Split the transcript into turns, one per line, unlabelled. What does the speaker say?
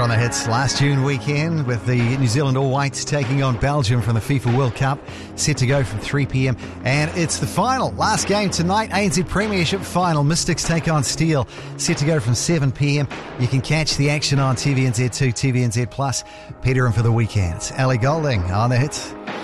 on the Hits last June weekend with the New Zealand All Whites taking on Belgium from the FIFA World Cup, set to go from 3 p.m. And it's the final, last game tonight, ANZ Premiership final. Mystics take on Steel, set to go from 7 p.m. You can catch the action on TVNZ2, TVNZ Plus. Peter in for the weekend. It's Ali Golding on the Hits.